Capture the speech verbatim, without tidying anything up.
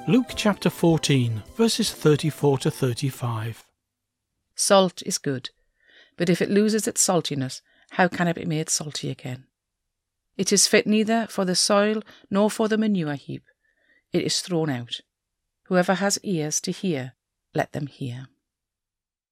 Luke chapter fourteen, verses thirty-four to thirty-five. Salt is good, but if it loses its saltiness, how can it be made salty again? It is fit neither for the soil nor for the manure heap. It is thrown out. Whoever has ears to hear, let them hear.